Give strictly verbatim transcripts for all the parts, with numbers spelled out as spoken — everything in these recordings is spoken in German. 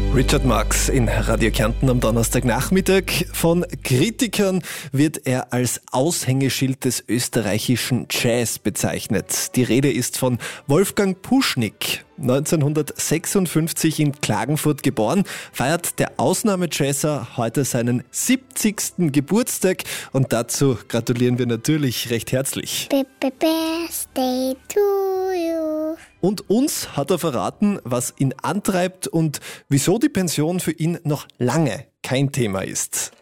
Richard Marx in Radio Kärnten am Donnerstagnachmittag. Von Kritikern wird er als Aushängeschild des österreichischen Jazz bezeichnet. Die Rede ist von Wolfgang Puschnik. neunzehnhundertsechsundfünfzig in Klagenfurt geboren, feiert der Ausnahmejazzer heute seinen siebzigsten Geburtstag und dazu gratulieren wir natürlich recht herzlich. Happy Birthday to you. Und uns hat er verraten, was ihn antreibt und wieso die Pension für ihn noch lange kein Thema ist.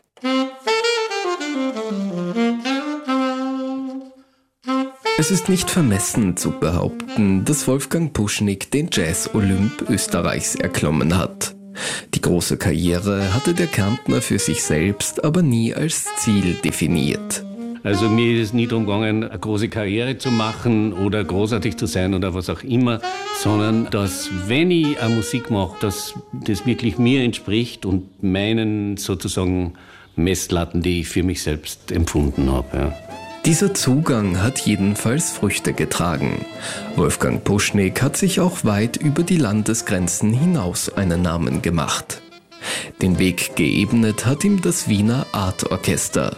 Es ist nicht vermessen zu behaupten, dass Wolfgang Puschnik den Jazz-Olymp Österreichs erklommen hat. Die große Karriere hatte der Kärntner für sich selbst aber nie als Ziel definiert. Also mir ist es nie darum gegangen, eine große Karriere zu machen oder großartig zu sein oder was auch immer, sondern dass, wenn ich eine Musik mache, dass das wirklich mir entspricht und meinen sozusagen Messlatten, die ich für mich selbst empfunden habe. Ja. Dieser Zugang hat jedenfalls Früchte getragen. Wolfgang Puschnik hat sich auch weit über die Landesgrenzen hinaus einen Namen gemacht. Den Weg geebnet hat ihm das Wiener Art Orchester.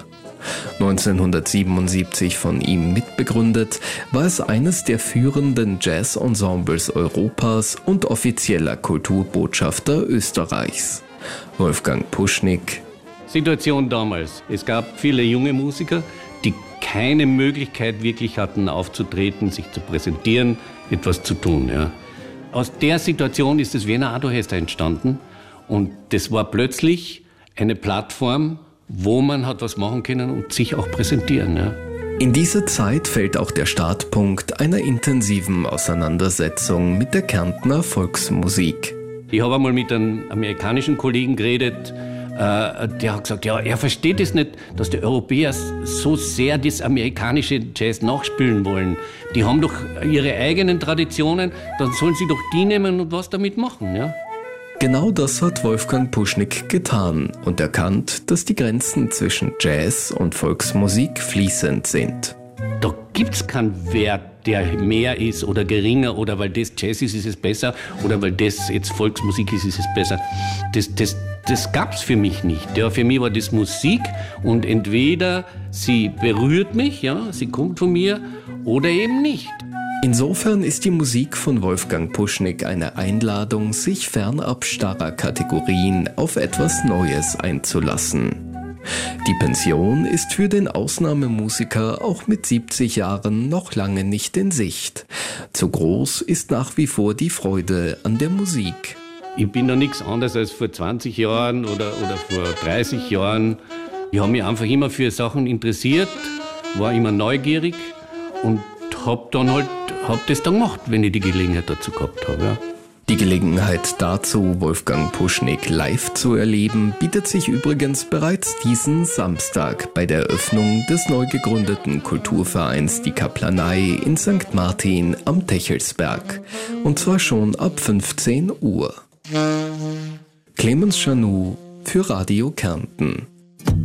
neunzehnhundertsiebenundsiebzig von ihm mitbegründet, war es eines der führenden Jazz-Ensembles Europas und offizieller Kulturbotschafter Österreichs. Wolfgang Puschnik. Situation damals. Es gab viele junge Musiker, die keine Möglichkeit wirklich hatten, aufzutreten, sich zu präsentieren, etwas zu tun. Ja. Aus der Situation ist das Wiener Art Orchester entstanden und das war plötzlich eine Plattform, wo man hat was machen können und sich auch präsentieren. Ja. In diese Zeit fällt auch der Startpunkt einer intensiven Auseinandersetzung mit der Kärntner Volksmusik. Ich habe einmal mit einem amerikanischen Kollegen geredet, äh, der hat gesagt, ja, er versteht es nicht, dass die Europäer so sehr das amerikanische Jazz nachspielen wollen. Die haben doch ihre eigenen Traditionen, dann sollen sie doch die nehmen und was damit machen. Ja. Genau das hat Wolfgang Puschnik getan und erkannt, dass die Grenzen zwischen Jazz und Volksmusik fließend sind. Da gibt es keinen Wert, der mehr ist oder geringer oder weil das Jazz ist, ist es besser oder weil das jetzt Volksmusik ist, ist es besser. Das, das, das gab es für mich nicht. Ja, für mich war das Musik und entweder sie berührt mich, ja, sie kommt von mir oder eben nicht. Insofern ist die Musik von Wolfgang Puschnik eine Einladung, sich fernab starrer Kategorien auf etwas Neues einzulassen. Die Pension ist für den Ausnahmemusiker auch mit siebzig Jahren noch lange nicht in Sicht. Zu groß ist nach wie vor die Freude an der Musik. Ich bin da nichts anderes als vor zwanzig Jahren oder, oder vor dreißig Jahren. Ich habe mich einfach immer für Sachen interessiert, war immer neugierig und habe dann halt hab das dann gemacht, wenn ich die Gelegenheit dazu gehabt habe. Ja. Die Gelegenheit dazu, Wolfgang Puschnik live zu erleben, bietet sich übrigens bereits diesen Samstag bei der Eröffnung des neu gegründeten Kulturvereins Die Kaplanei in Sankt Martin am Techelsberg. Und zwar schon ab fünfzehn Uhr. Clemens Chanou für Radio Kärnten.